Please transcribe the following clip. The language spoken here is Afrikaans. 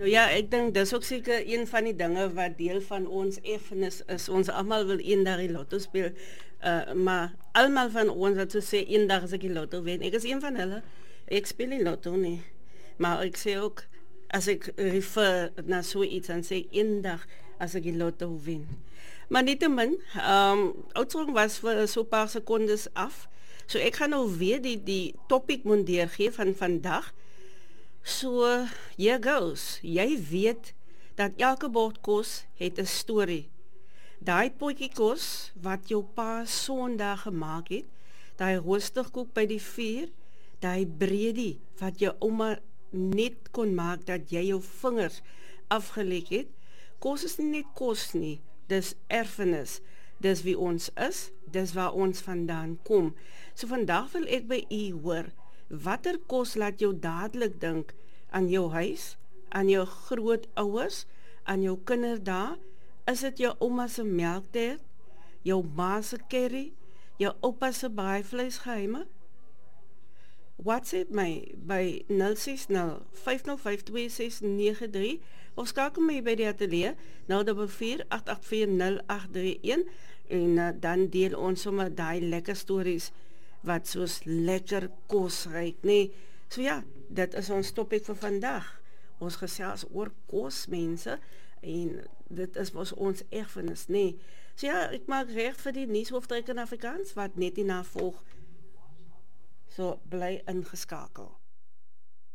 Ja, ek dink dis ook seker een van die dinge wat deel van ons erfenis is. Ons almal wil eendag die lotto speel. Maar almal van ons wat so sê eendag as ek die lotto wen. Ek is een van hulle. Ek speel die lotto nie. Maar ek sê ook as ek refer na so iets en sê eendag as ek die lotto wen. Maar nietemin, oudsprong was vir so 'n paar sekondes af. So ek gaan nou weer die topic moet deurgee van vandag. So, here goes. Jy weet dat elke bord kos het 'n storie. Daai potjie kos wat jou pa Sondag gemaak het, daai roosterkoek by die vuur, daai breedie wat jou ouma net kon maak dat jy jou vingers afgelek het. Kos is nie net kos nie, dis erfenis. Dis wie ons is, dis waar ons vandaan kom. So vandag wil ek by u hoor, watter kos laat jou dadelik dink aan jou huis, aan jou grootouers, aan jou kinderdae? Is dit jou ouma se melktert, jou ma se curry, jou oupa se braaivleisgeheime? WhatsApp my by 060 505 2693 of skakel my by die ateljee 044 884 0831 en dan deel ons sommer daai lekker stories wat soos lekker kos ruik, nee. So ja, dit is ons topik vir vandag. Ons gesels oor kos, mense, en dit is ons erfenis, nee. So ja, ek maak reg vir die nuushoofdryk in Afrikaans wat net hierna volg. So bly ingeskakel.